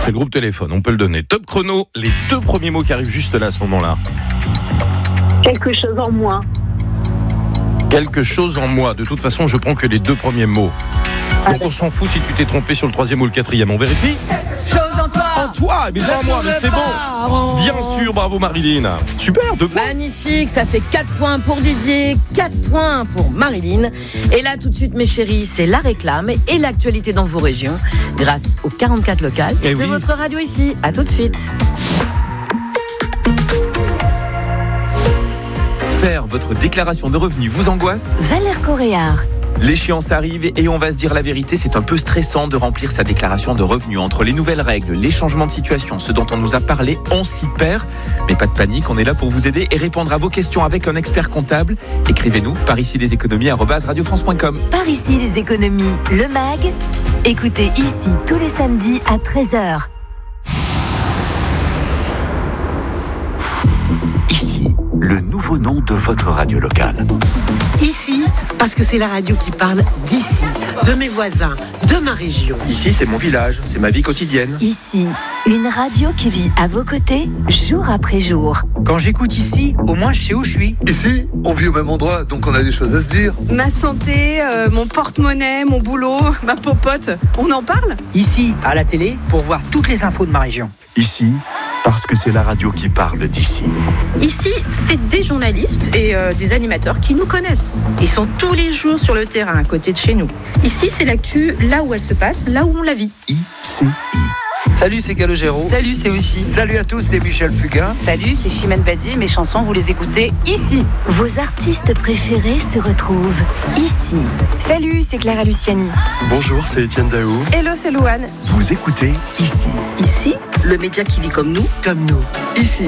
C'est le groupe Téléphone, on peut le donner. Top chrono, les 2 premiers mots qui arrivent juste là à ce moment-là. Quelque chose en moi. Quelque chose en moi. De toute façon, je prends que les 2 premiers mots. Donc on s'en fout si tu t'es trompé sur le 3e ou le 4e. On vérifie ? Chose en toi. En toi, mais pas en moi, mais c'est bon. Bien sûr, bravo Marilyn. Super, 2 points. Magnifique, ça fait 4 points pour Didier, 4 points pour Marilyn. Et là, tout de suite, mes chéris, c'est la réclame et l'actualité dans vos régions, grâce aux 44 locales de votre radio ici. À tout de suite. Faire votre déclaration de revenus vous angoisse ? Valère Coréard. L'échéance arrive et on va se dire la vérité, c'est un peu stressant de remplir sa déclaration de revenus. Entre les nouvelles règles, les changements de situation, ce dont on nous a parlé, on s'y perd. Mais pas de panique, on est là pour vous aider et répondre à vos questions avec un expert comptable. Écrivez-nous par ici les économies @radiofrance.com. Par ici les économies, le MAG. Écoutez ici tous les samedis à 13h. Ici, le nouveau nom de votre radio locale. Ici, parce que c'est la radio qui parle d'ici, de mes voisins, de ma région. Ici, c'est mon village, c'est ma vie quotidienne. Ici, une radio qui vit à vos côtés, jour après jour. Quand j'écoute ici, au moins je sais où je suis. Ici, on vit au même endroit, donc on a des choses à se dire. Ma santé, mon porte-monnaie, mon boulot, ma popote, on en parle ? Ici, à la télé, pour voir toutes les infos de ma région. Ici, parce que c'est la radio qui parle d'ici. Ici, c'est des journalistes et des animateurs qui nous connaissent. Ils sont tous les jours sur le terrain, à côté de chez nous. Ici, c'est l'actu, là où elle se passe, là où on la vit. ICI. Salut, c'est Calogero. Salut, c'est Oshi. Salut à tous, c'est Michel Fugain. Salut, c'est Chimène Badi. Mes chansons, vous les écoutez ici. Vos artistes préférés se retrouvent ici. Salut, c'est Clara Luciani. Bonjour, c'est Étienne Daou. Hello, c'est Louane. Vous écoutez ici. Ici, le média qui vit comme nous. Ici.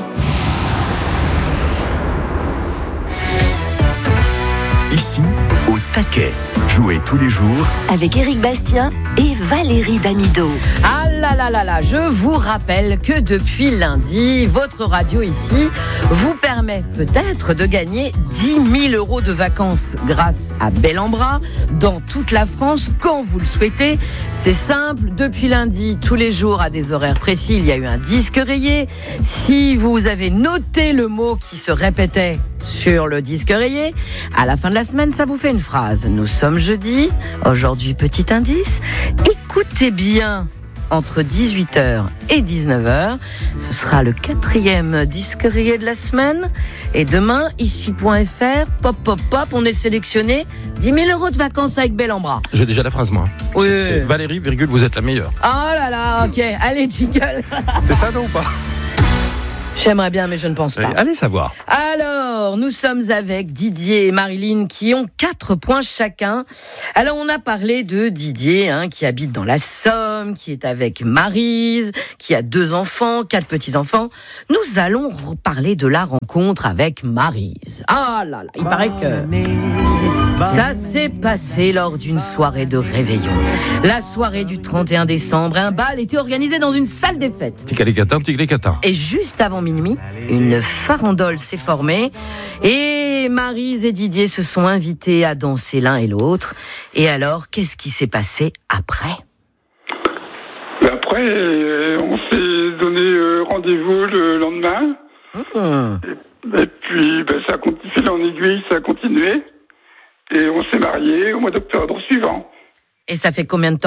Ici, au taquet. Jouez tous les jours avec Éric Bastien et Valérie Damido. Ah là là là là, je vous rappelle que depuis lundi, votre radio ici vous permet peut-être de gagner 10 000 € de vacances grâce à Bel-en-Bras dans toute la France quand vous le souhaitez. C'est simple, depuis lundi, tous les jours à des horaires précis, il y a eu un disque rayé. Si vous avez noté le mot qui se répétait sur le disque rayé, à la fin de la semaine, ça vous fait une phrase. Nous sommes jeudi, aujourd'hui petit indice, écoutez bien, entre 18h et 19h, ce sera le 4e disque rayé de la semaine, et demain, ici.fr, pop, on est sélectionné 10 000 € de vacances avec Bel-en-Bras. J'ai déjà la phrase, moi. Oui. C'est Valérie, vous êtes la meilleure. Oh là là, ok, allez, jingle. C'est ça, non ou pas ? J'aimerais bien, mais je ne pense pas. Allez savoir. Alors, nous sommes avec Didier et Marilyn qui ont 4 points chacun. Alors, on a parlé de Didier, qui habite dans la Somme, qui est avec Maryse, qui a 2 enfants, 4 petits-enfants. Nous allons parler de la rencontre avec Maryse. Ah là là, il paraît que ça s'est passé lors d'une soirée de réveillon. La soirée du 31 décembre, un bal était organisé dans une salle des fêtes. Tic-les-catins. Et juste avant minuit, une farandole s'est formée et Maryse et Didier se sont invités à danser l'un et l'autre. Et alors, qu'est-ce qui s'est passé après ? Après, on s'est donné rendez-vous le lendemain. Et puis, ça a continué, fil en aiguille, ça a continué. Et on s'est mariés au mois d'octobre suivant. Et ça fait combien de temps ?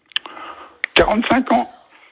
45 ans.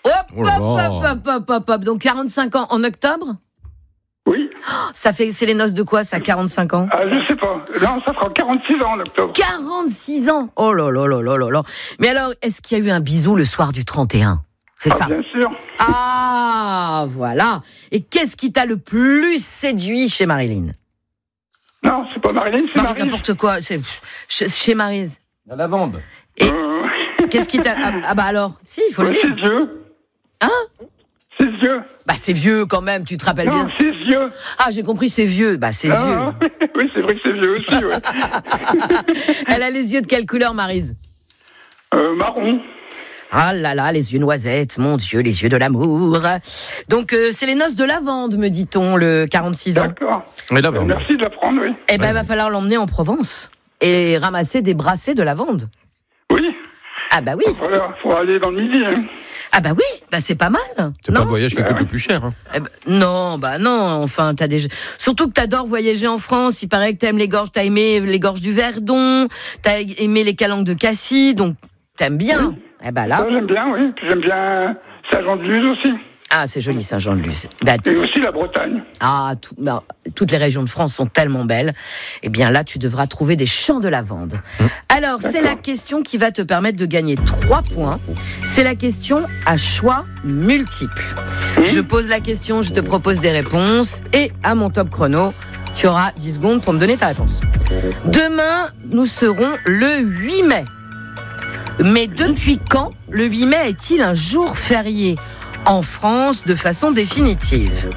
Hop. Donc 45 ans en octobre ? Oui. C'est les noces de quoi, ça, 45 ans ? Je sais pas. Non, ça fera 46 ans en octobre. 46 ans ? Oh là là là là là là. Mais alors, est-ce qu'il y a eu un bisou le soir du 31 ? C'est ça ? Bien sûr. Ah, voilà. Et qu'est-ce qui t'a le plus séduit chez Marilyn ? Non, c'est pas Marilyn, c'est Maryse. N'importe quoi, c'est chez Maryse. La lavande. Et qu'est-ce qui t'a... Ah bah alors, si, il faut le dire. Ses yeux. Ses yeux. C'est vieux quand même, tu te rappelles bien. Non, ses yeux. Ah, j'ai compris, c'est vieux. Ses yeux. Oui, c'est vrai que c'est vieux aussi, ouais. Elle a les yeux de quelle couleur, Maryse ? Marron. Ah là là, les yeux noisettes, mon Dieu, les yeux de l'amour. Donc, c'est les noces de lavande, me dit-on, le 46 ans. D'accord. Merci de l'apprendre, oui. Eh ben, il va falloir l'emmener en Provence et ramasser des brassées de lavande. Oui. Ah bah oui. Faut aller dans le midi. Ah bah oui, bah c'est pas mal. C'est pas le voyage qui coûte le plus cher. Hein. Non, enfin, surtout que t'adores voyager en France, il paraît que t'as aimé les gorges du Verdon, t'as aimé les calanques de Cassis, donc t'aimes bien. Oui. Eh ben là... J'aime bien, oui. Puis j'aime bien Saint-Jean-de-Luz aussi. Ah, c'est joli Saint-Jean-de-Luz. Et aussi la Bretagne. Ah, toutes les régions de France sont tellement belles. Eh bien là, tu devras trouver des champs de lavande. Alors, c'est la question qui va te permettre de gagner 3 points. C'est la question à choix multiple. Je pose la question, je te propose des réponses. Et à mon top chrono, tu auras 10 secondes pour me donner ta réponse. Demain, nous serons le 8 mai. Mais depuis quand le 8 mai est-il un jour férié en France de façon définitive?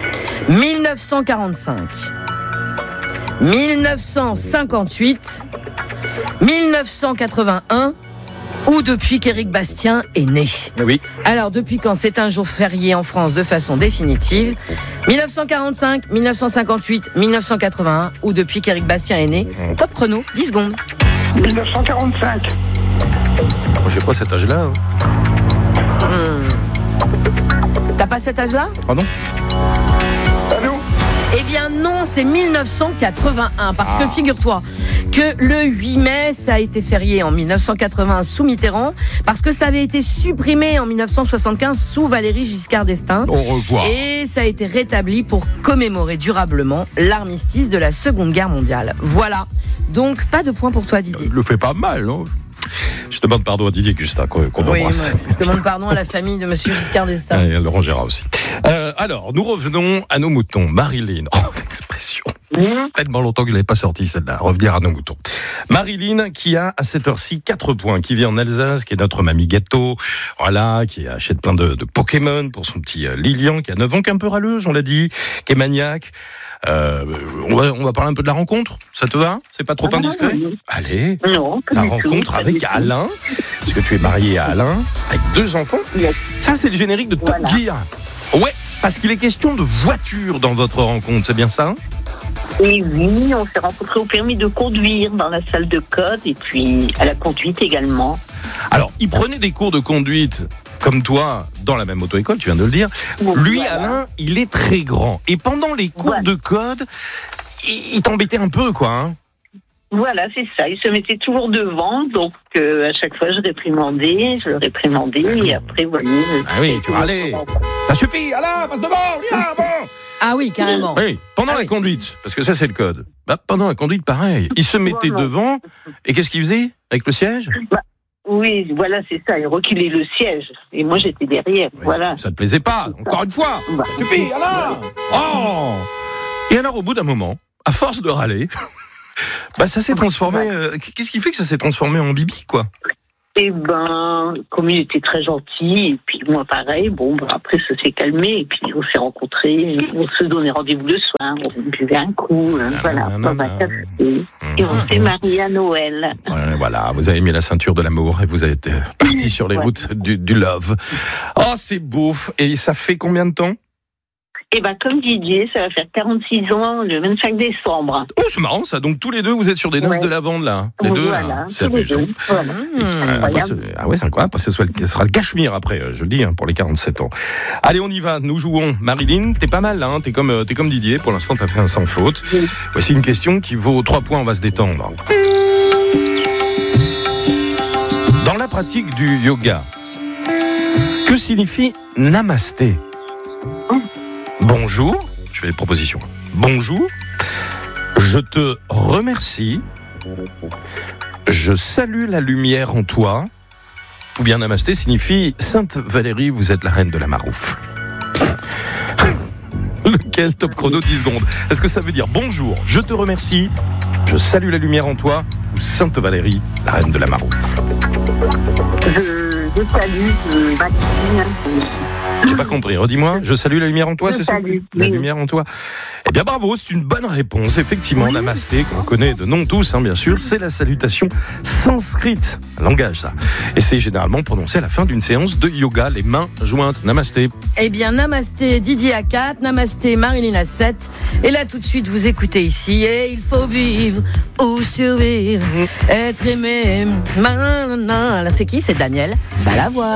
1945, 1958, 1981 ou depuis qu'Éric Bastien est né? Oui. Alors, depuis quand c'est un jour férié en France de façon définitive? 1945, 1958, 1981 ou depuis qu'Éric Bastien est né? Top chrono, 10 secondes. 1945. Moi, j'ai pas cet âge-là. Hein. T'as pas cet âge-là? Pardon? Allô? Eh bien non, c'est 1981, parce que figure-toi que le 8 mai, ça a été férié en 1981 sous Mitterrand, parce que ça avait été supprimé en 1975 sous Valéry Giscard d'Estaing. Au revoir. Et ça a été rétabli pour commémorer durablement l'armistice de la Seconde Guerre mondiale. Voilà. Donc, pas de point pour toi, Didier. Le fait pas mal, non? Je demande pardon à Didier Gustin, qu'on embrasse. Je demande pardon à la famille de Monsieur Giscard d'Estaing. Et à Laurent Gérard aussi. Alors, nous revenons à nos moutons. Marilyn, l'expression. Tellement longtemps que je ne l'avais pas sorti celle-là. Revenir à nos moutons. Marilyn, qui a à cette heure-ci 4 points, qui vit en Alsace, qui est notre mamie gâteau, voilà, qui achète plein de Pokémon pour son petit Lilian, qui a 9 ans, qui est un peu râleuse, on l'a dit, qui est maniaque. On va parler un peu de la rencontre. Ça te va? C'est pas trop indiscret? Allez, non, la rencontre avec Alain, parce que tu es mariée à Alain, avec 2 enfants. Ça, c'est le générique de Top Gear. Ouais, parce qu'il est question de voiture dans votre rencontre, c'est bien ça? Et oui, on s'est rencontrés au permis de conduire dans la salle de code et puis à la conduite également. Alors, il prenait des cours de conduite comme toi, dans la même auto-école, tu viens de le dire. Lui, Alain, il est très grand. Et pendant les cours de code, il t'embêtait un peu, quoi. Hein. Voilà, c'est ça. Il se mettait toujours devant. Donc, à chaque fois, je le réprimandais. Et après, voilà. Ah oui, tu râlais. Ça suffit, Alain, passe devant, viens, bon. Ah oui, carrément. Oui, pendant la conduite, parce que ça, c'est le code. Pendant la conduite, pareil. Il se mettait devant. Et qu'est-ce qu'il faisait avec le siège? Oui, voilà, c'est ça. Il reculait le siège. Et moi, j'étais derrière. Oui, voilà. Ça te plaisait pas, encore une fois. Suffit, Alain. Oh. Et alors, au bout d'un moment, à force de râler, ça s'est transformé. Qu'est-ce qui fait que ça s'est transformé en bibi, quoi? Eh ben, comme il était très gentil, et puis moi pareil, après ça s'est calmé, et puis on s'est rencontrés, on se donnait rendez-vous le soir, on buvait un coup, et on s'est mariés à Noël. Ouais, voilà, vous avez mis la ceinture de l'amour et vous êtes partis sur les routes du love. Oh, c'est beau. Et ça fait combien de temps? Eh ben, comme Didier, ça va faire 46 ans le 25 décembre. Oh, c'est marrant ça. Donc tous les deux, vous êtes sur des noces de lavande là. Les deux, là. C'est amusant. Voilà. Ah ouais, c'est incroyable. Parce que ce sera le Cachemire après, je le dis, pour les 47 ans. Allez, on y va. Nous jouons. Marilyn, t'es pas mal là. T'es comme Didier. Pour l'instant, t'as fait un sans faute. Oui. Voici une question qui vaut 3 points. On va se détendre. Dans la pratique du yoga, que signifie namasté? Bonjour, je fais des propositions. Bonjour, je te remercie, je salue la lumière en toi, ou bien namasté signifie Sainte Valérie, vous êtes la reine de la maroufle. Lequel? Top chrono, 10 secondes. Est-ce que ça veut dire bonjour, je te remercie, je salue la lumière en toi, ou Sainte Valérie, la reine de la maroufle? Je salue Maxime. J'ai pas compris. Redis-moi. Je salue la lumière en toi, c'est ça? La lumière en toi. Eh bien, bravo, c'est une bonne réponse. Effectivement, namasté, qu'on connaît de nom tous, bien sûr, c'est la salutation sanskrite. Langage, ça. Et c'est généralement prononcé à la fin d'une séance de yoga, les mains jointes. Namasté. Eh bien, namasté Didier à 4, namasté Marilyn à 7. Et là, tout de suite, vous écoutez ici. Et il faut vivre ou survivre, être aimé. Là, c'est qui? C'est Daniel Balavoine.